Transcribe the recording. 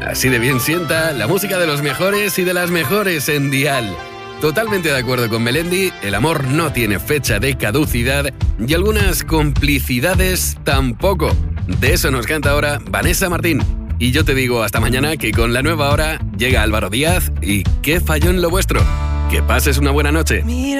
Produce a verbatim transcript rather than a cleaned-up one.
Así de bien sienta la música de los mejores y de las mejores en Dial. Totalmente de acuerdo con Melendi, el amor no tiene fecha de caducidad y algunas complicidades tampoco. De eso nos canta ahora Vanessa Martín. Y yo te digo hasta mañana, que con la nueva hora llega Álvaro Díaz y qué falló en lo vuestro. Que pases una buena noche.